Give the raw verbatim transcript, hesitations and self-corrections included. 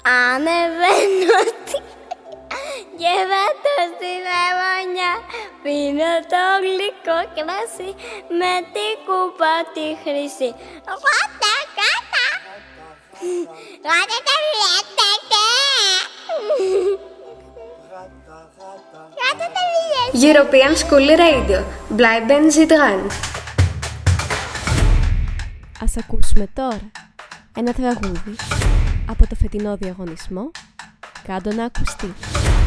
Ανεβαίνω και βάτω στην αγωνιά, πίνω το γλυκό κρασί με την κούπα τη χρυσή. Γάτα, γάτα, γάτα τα βλέπετε. Γάτα τα βλέπετε. European School Radio, Bleiben Sie dran. Ας ακούσουμε τώρα ένα τραγούδι από το φετινό διαγωνισμό «Κάντο να ακουστεί».